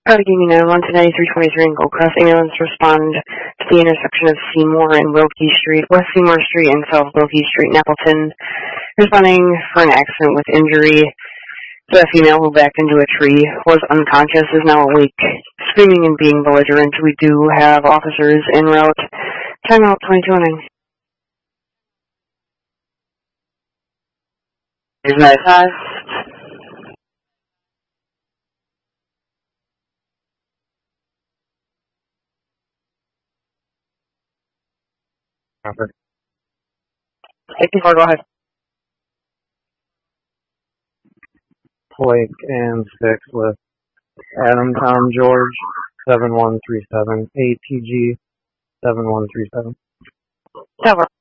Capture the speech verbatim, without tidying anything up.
Carnegie nine one today, three twenty-three in Goldcrest. Ambulance respond to the intersection of Seymour and Wilkie Street, West Seymour Street and South Wilkie Street in Appleton. Responding for an accident with injury. The female who backed into a tree was unconscious, is now awake, screaming and being belligerent. We do have officers en route. Time out twenty-two oh nine. Is that fast? Perfect. sixty-four, go ahead. Blake and six with Adam Tom George, seven one three seven, A T G, seven one three seven. Tower.